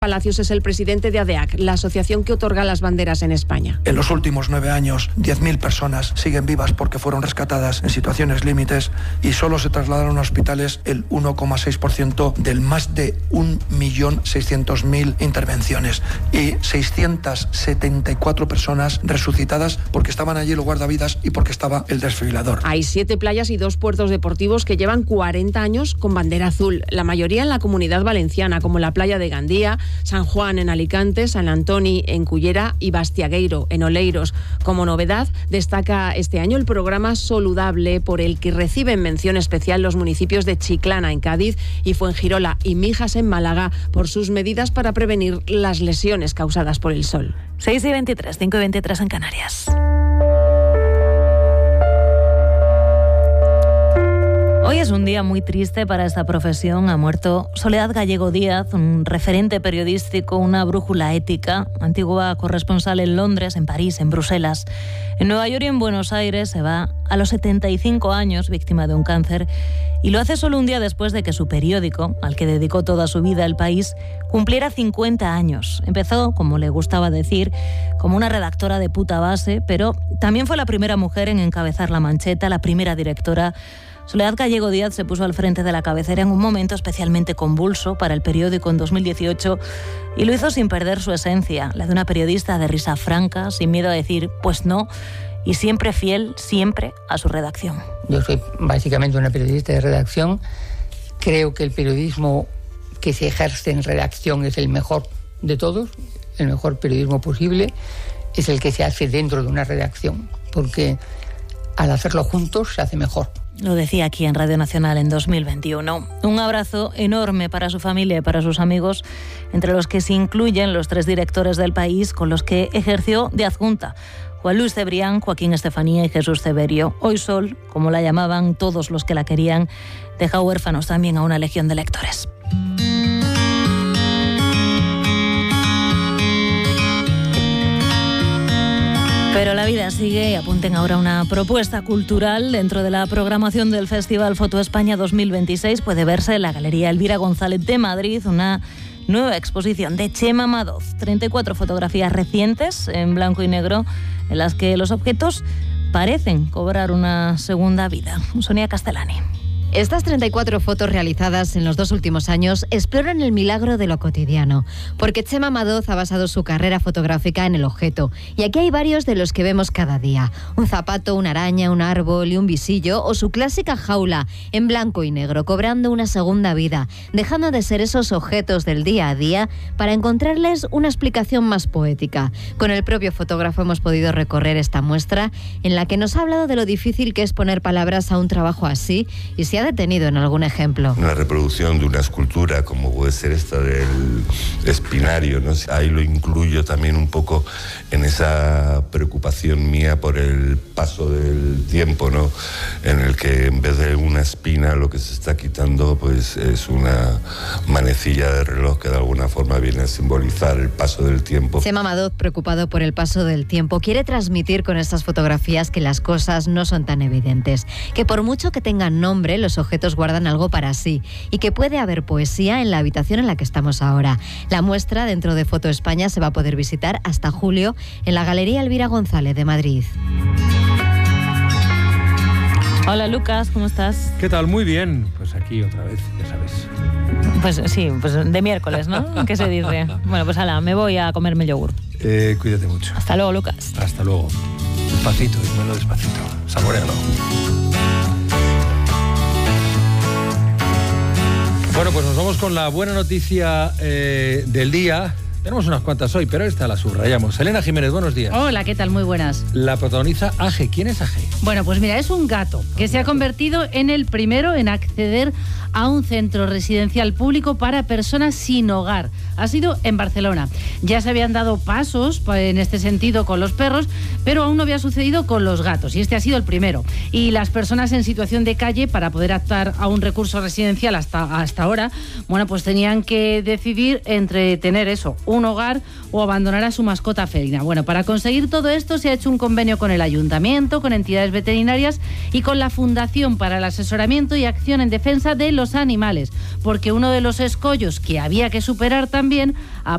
Palacios es el presidente de ADEAC, la asociación que otorga las banderas en España. En los últimos 9 años, 10.000 personas siguen vivas porque fueron rescatadas en situaciones límites y solo se trasladaron a hospitales el 1,6% del más de 1.600.000 intervenciones y 674 personas resucitadas porque estaban allí los guardavidas y porque estaba el desfibrilador. Hay 7 playas y 2 puertos deportivos que llevan 40 años con bandera azul, la mayoría en la Comunidad Valenciana, como la playa de Gandía, San Juan en Alicante, San Antoni en Cullera y Bastiagueiro en Oleiros. Como novedad, destaca este año el programa Soludable, por el que reciben mención especial los municipios de Chiclana en Cádiz y Fuengirola y Mijas en Málaga por sus medidas para prevenir las lesiones causadas por el sol. 6:23, 5:23 en Canarias. Hoy es un día muy triste para esta profesión. Ha muerto Soledad Gallego Díaz, un referente periodístico, una brújula ética, antigua corresponsal en Londres, en París, en Bruselas. En Nueva York y en Buenos Aires se va a los 75 años, víctima de un cáncer, y lo hace solo un día después de que su periódico, al que dedicó toda su vida, El País, cumpliera 50 años. Empezó, como le gustaba decir, como una redactora de puta base, pero también fue la primera mujer en encabezar la mancheta, la primera directora. Soledad Gallego Díaz se puso al frente de la cabecera en un momento especialmente convulso para el periódico en 2018 y lo hizo sin perder su esencia, la de una periodista de risa franca, sin miedo a decir pues no, y siempre fiel, siempre a su redacción. Yo soy básicamente una periodista de redacción. Creo que el periodismo que se ejerce en redacción es el mejor de todos, el mejor periodismo posible es el que se hace dentro de una redacción, porque al hacerlo juntos se hace mejor. Lo decía aquí en Radio Nacional en 2021. Un abrazo enorme para su familia y para sus amigos, entre los que se incluyen los 3 directores del País con los que ejerció de adjunta: Juan Luis Cebrián, Joaquín Estefanía y Jesús Severio. Hoy Sol, como la llamaban todos los que la querían, deja huérfanos también a una legión de lectores. Pero la vida sigue y apunten ahora una propuesta cultural. Dentro de la programación del Festival Foto España 2026 puede verse en la Galería Elvira González de Madrid una nueva exposición de Chema Madoz. 34 fotografías recientes en blanco y negro en las que los objetos parecen cobrar una segunda vida. Sonia Castellani. Estas 34 fotos realizadas en los 2 últimos años exploran el milagro de lo cotidiano, porque Chema Madoz ha basado su carrera fotográfica en el objeto, y aquí hay varios de los que vemos cada día: un zapato, una araña, un árbol y un visillo, o su clásica jaula en blanco y negro, cobrando una segunda vida, dejando de ser esos objetos del día a día para encontrarles una explicación más poética. Con el propio fotógrafo hemos podido recorrer esta muestra en la que nos ha hablado de lo difícil que es poner palabras a un trabajo así, y se ha detenido en algún ejemplo. Una reproducción de una escultura como puede ser esta del Espinario, ¿no? Ahí lo incluyo también un poco en esa preocupación mía por el paso del tiempo, ¿no? En el que en vez de una espina lo que se está quitando pues es una manecilla de reloj que de alguna forma viene a simbolizar el paso del tiempo. Chema Madoz, preocupado por el paso del tiempo, quiere transmitir con estas fotografías que las cosas no son tan evidentes, que por mucho que tengan nombre, los objetos guardan algo para sí y que puede haber poesía en la habitación en la que estamos ahora. La muestra dentro de Foto España se va a poder visitar hasta julio en la Galería Elvira González de Madrid. Hola Lucas, ¿cómo estás? ¿Qué tal? Muy bien. Pues aquí otra vez, ya sabes. Pues sí, pues de miércoles, ¿no? ¿Qué se dice? Bueno, pues hala, me voy a comerme el yogur. Cuídate mucho. Hasta luego, Lucas. Hasta luego. Despacito, dímelo despacito. Saborealo. Bueno, pues nos vamos con la buena noticia del día. Tenemos unas cuantas hoy, pero esta la subrayamos. Elena Jiménez, buenos días. Hola, ¿qué tal? Muy buenas. La protagoniza Aje. ¿Quién es Aje? Bueno, pues mira, es un gato que se ha convertido en el primero en acceder a un centro residencial público para personas sin hogar. Ha sido en Barcelona. Ya se habían dado pasos en este sentido con los perros, pero aún no había sucedido con los gatos, y este ha sido el primero. Y las personas en situación de calle, para poder optar a un recurso residencial hasta ahora, bueno, pues tenían que decidir entre tener eso, un hogar o abandonar a su mascota felina. Bueno, para conseguir todo esto se ha hecho un convenio con el ayuntamiento, con entidades veterinarias y con la Fundación para el Asesoramiento y Acción en Defensa de los Animales, porque uno de los escollos que había que superar también,